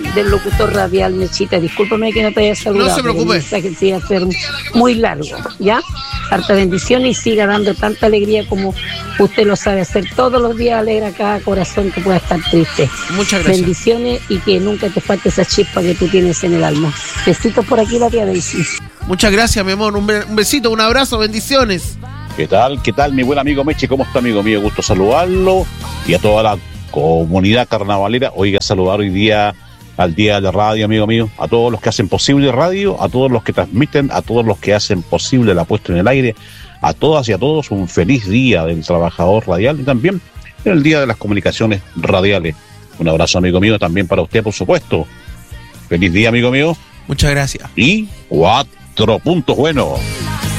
del locutor radial, Mechita. Discúlpame que no te haya saludado. No se preocupe. El mensaje sí va a ser muy largo, ¿ya? Harta bendición y siga dando tanta alegría como usted lo sabe hacer. Todos los días alegra a cada corazón que pueda estar triste. Muchas gracias. Bendiciones y que nunca te falte esa chispa que tú tienes en el alma. Besitos por aquí, la tía Daisy. Muchas gracias, mi amor. Un besito, un abrazo, bendiciones. ¿Qué tal, mi buen amigo Meche? ¿Cómo está, amigo mío? Gusto saludarlo. Y a toda la comunidad carnavalera. Oiga, saludar hoy día al día de radio, amigo mío. A todos los que hacen posible radio, a todos los que transmiten, a todos los que hacen posible la puesta en el aire. A todas y a todos un feliz día del trabajador radial y también el día de las comunicaciones radiales. Un abrazo, amigo mío, también para usted, por supuesto. Feliz día, amigo mío. Muchas gracias. Y 4 puntos buenos.